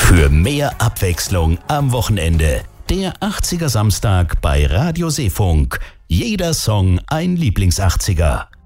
Für mehr Abwechslung am Wochenende. Der 80er Samstag bei Radio Seefunk. Jeder Song ein Lieblings-80er.